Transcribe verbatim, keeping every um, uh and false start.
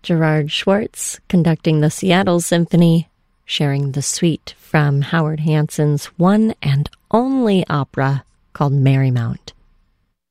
Gerard Schwartz conducting the Seattle Symphony, sharing the suite from Howard Hanson's one and only opera called Marymount.